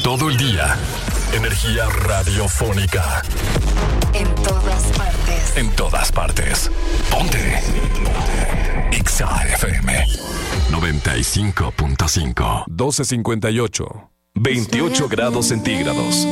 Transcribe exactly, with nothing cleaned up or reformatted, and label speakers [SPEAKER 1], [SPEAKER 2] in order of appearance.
[SPEAKER 1] todo el día. Energía radiofónica.
[SPEAKER 2] En todas partes.
[SPEAKER 1] En todas partes. Ponte. Ponte. Ixa F M noventa y cinco punto cinco.
[SPEAKER 3] doce cincuenta y ocho.
[SPEAKER 1] veintiocho grados centígrados.